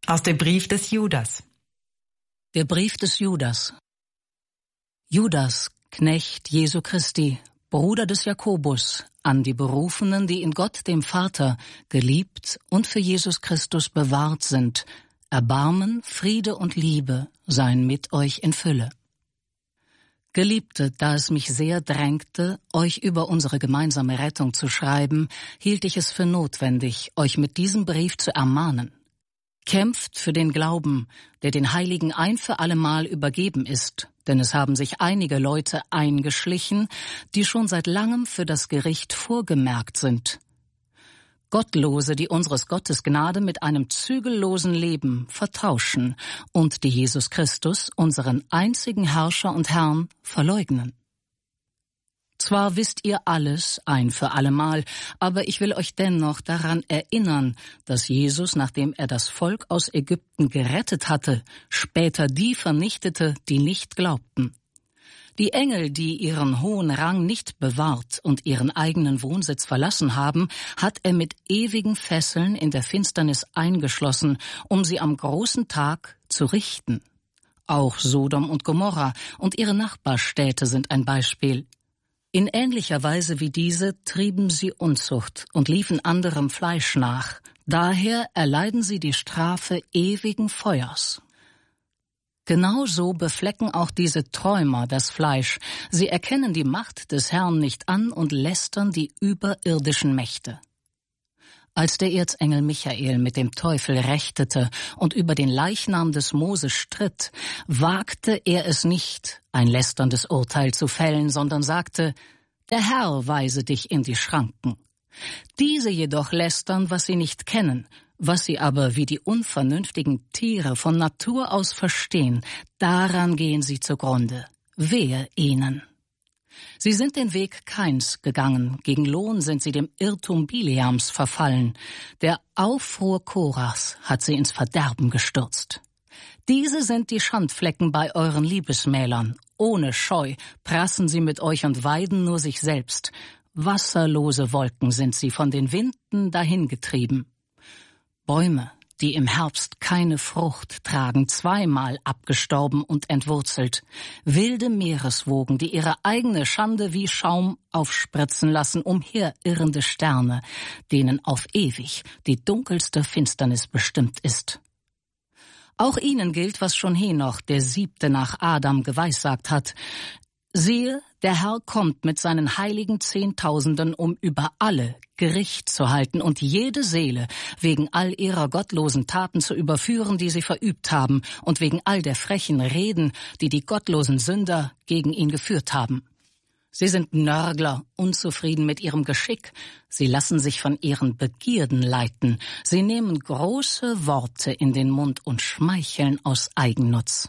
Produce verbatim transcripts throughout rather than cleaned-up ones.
Aus dem Brief des Judas. Der Brief des Judas. Judas, Knecht Jesu Christi, Bruder des Jakobus, an die Berufenen, die in Gott dem Vater geliebt und für Jesus Christus bewahrt sind, Erbarmen, Friede und Liebe seien mit euch in Fülle. Geliebte, da es mich sehr drängte, euch über unsere gemeinsame Rettung zu schreiben, hielt ich es für notwendig, euch mit diesem Brief zu ermahnen. Kämpft für den Glauben, der den Heiligen ein für allemal übergeben ist, denn es haben sich einige Leute eingeschlichen, die schon seit langem für das Gericht vorgemerkt sind. Gottlose, die unseres Gottes Gnade mit einem zügellosen Leben vertauschen und die Jesus Christus, unseren einzigen Herrscher und Herrn, verleugnen. Zwar wisst ihr alles ein für allemal, aber ich will euch dennoch daran erinnern, dass Jesus, nachdem er das Volk aus Ägypten gerettet hatte, später die vernichtete, die nicht glaubten. Die Engel, die ihren hohen Rang nicht bewahrt und ihren eigenen Wohnsitz verlassen haben, hat er mit ewigen Fesseln in der Finsternis eingeschlossen, um sie am großen Tag zu richten. Auch Sodom und Gomorra und ihre Nachbarstädte sind ein Beispiel. In ähnlicher Weise wie diese trieben sie Unzucht und liefen anderem Fleisch nach. Daher erleiden sie die Strafe ewigen Feuers. Genauso beflecken auch diese Träumer das Fleisch. Sie erkennen die Macht des Herrn nicht an und lästern die überirdischen Mächte. Als der Erzengel Michael mit dem Teufel rechtete und über den Leichnam des Mose stritt, wagte er es nicht, ein lästerndes Urteil zu fällen, sondern sagte: Der Herr weise dich in die Schranken. Diese jedoch lästern, was sie nicht kennen, was sie aber wie die unvernünftigen Tiere von Natur aus verstehen, daran gehen sie zugrunde. Wehe ihnen! Sie sind den Weg Kains gegangen, gegen Lohn sind sie dem Irrtum Bileams verfallen. Der Aufruhr Korachs hat sie ins Verderben gestürzt. Diese sind die Schandflecken bei euren Liebesmälern. Ohne Scheu prassen sie mit euch und weiden nur sich selbst. Wasserlose Wolken sind sie von den Winden dahingetrieben. Bäume, die im Herbst keine Frucht tragen, zweimal abgestorben und entwurzelt. Wilde Meereswogen, die ihre eigene Schande wie Schaum aufspritzen lassen, umherirrende Sterne, denen auf ewig die dunkelste Finsternis bestimmt ist. Auch ihnen gilt, was schon Henoch, der Siebte nach Adam, geweissagt hat. Siehe, der Herr kommt mit seinen heiligen Zehntausenden, um über alle Gericht zu halten und jede Seele wegen all ihrer gottlosen Taten zu überführen, die sie verübt haben, und wegen all der frechen Reden, die die gottlosen Sünder gegen ihn geführt haben. Sie sind Nörgler, unzufrieden mit ihrem Geschick. Sie lassen sich von ihren Begierden leiten. Sie nehmen große Worte in den Mund und schmeicheln aus Eigennutz.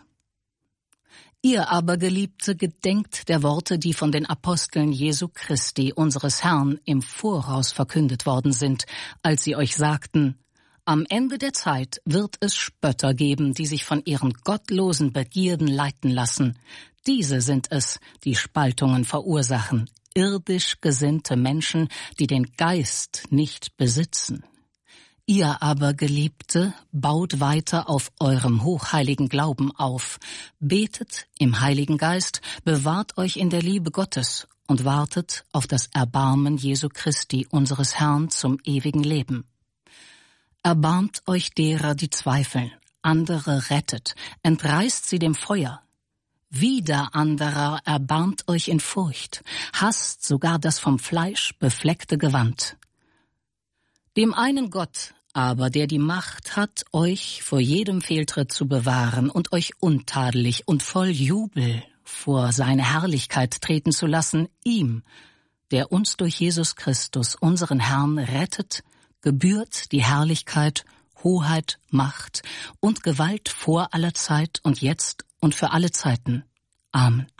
Ihr aber, Geliebte, gedenkt der Worte, die von den Aposteln Jesu Christi, unseres Herrn, im Voraus verkündet worden sind, als sie euch sagten: Am Ende der Zeit wird es Spötter geben, die sich von ihren gottlosen Begierden leiten lassen. Diese sind es, die Spaltungen verursachen, irdisch gesinnte Menschen, die den Geist nicht besitzen. Ihr aber, Geliebte, baut weiter auf eurem hochheiligen Glauben auf, betet im Heiligen Geist, bewahrt euch in der Liebe Gottes und wartet auf das Erbarmen Jesu Christi, unseres Herrn, zum ewigen Leben. Erbarmt euch derer, die zweifeln, andere rettet, entreißt sie dem Feuer. Wieder anderer erbarmt euch in Furcht, hasst sogar das vom Fleisch befleckte Gewand. Dem einen Gott aber, der die Macht hat, euch vor jedem Fehltritt zu bewahren und euch untadelig und voll Jubel vor seine Herrlichkeit treten zu lassen, ihm, der uns durch Jesus Christus, unseren Herrn, rettet, gebührt die Herrlichkeit, Hoheit, Macht und Gewalt vor aller Zeit und jetzt und für alle Zeiten. Amen.